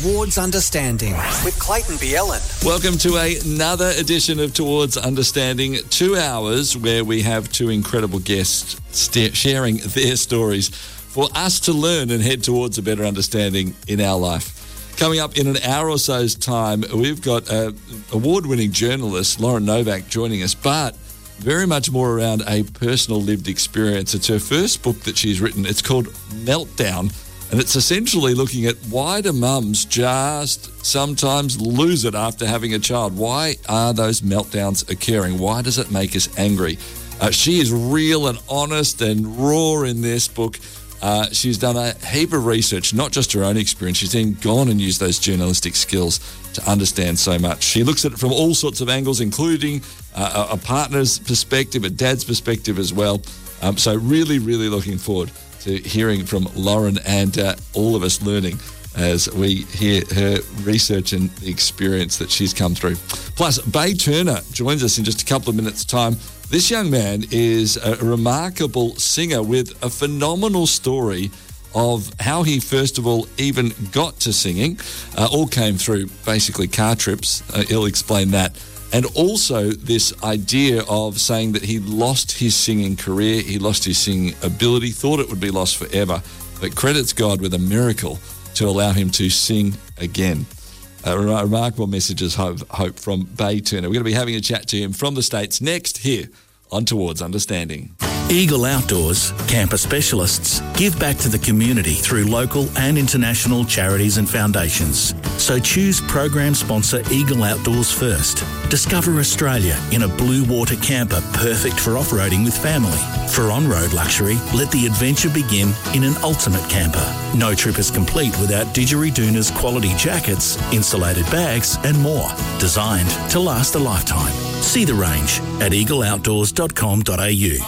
Towards Understanding with Clayton Bielen. Welcome to another edition of Towards Understanding, 2 hours where we have two incredible guests sharing their stories for us to learn and head towards a better understanding in our life. Coming up in an hour or so's time, we've got award-winning journalist Lauren Novak joining us, but very much more around a personal lived experience. It's her first book that she's written. It's called Meltdown, and it's essentially looking at why do mums just sometimes lose it after having a child? Why are those meltdowns occurring? Why does it make us angry? She is real and honest and raw in this book. She's done a heap of research, not just her own experience. She's then gone and used those journalistic skills to understand so much. She looks at it from all sorts of angles, including a partner's perspective, a dad's perspective as well. So really, really looking forward to hearing from Lauren and all of us learning as we hear her research and the experience that she's come through. Plus, Bay Turner joins us in just a couple of minutes' time. This young man is a remarkable singer with a phenomenal story of how he, first of all, even got to singing. All came through basically car trips. He'll explain that. And also this idea of saying that he lost his singing career, he lost his singing ability, thought it would be lost forever, but credits God with a miracle to allow him to sing again. A remarkable messages of hope from Bay Turner. We're going to be having a chat to him from the States next here on Towards Understanding. Eagle Outdoors, camper specialists, give back to the community through local and international charities and foundations. So choose program sponsor Eagle Outdoors first. Discover Australia in a blue water camper perfect for off-roading with family. For on-road luxury, let the adventure begin in an ultimate camper. No trip is complete without Didgeridoon's quality jackets, insulated bags and more. Designed to last a lifetime. See the range at eagleoutdoors.com.au.